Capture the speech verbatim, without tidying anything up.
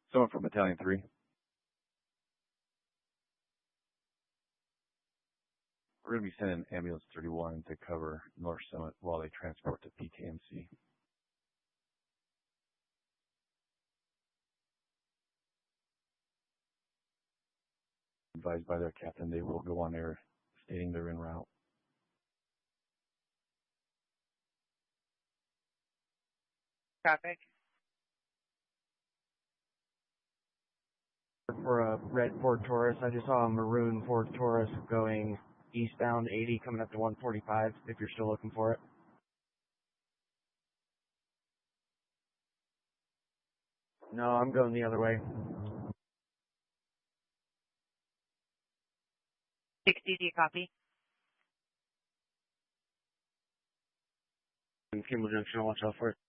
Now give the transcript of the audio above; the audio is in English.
Someone from Battalion three. We're going to be sending Ambulance thirty-one to cover North Summit while they transport to P K M C. Advised by their captain, they will go on air stating they're en route. Traffic. For a red Ford Taurus, I just saw a maroon Ford Taurus going eastbound eighty coming up to one forty-five if you're still looking for it. No, I'm going the other way. sixty, do you copy? In Kimball Junction, watch out for it.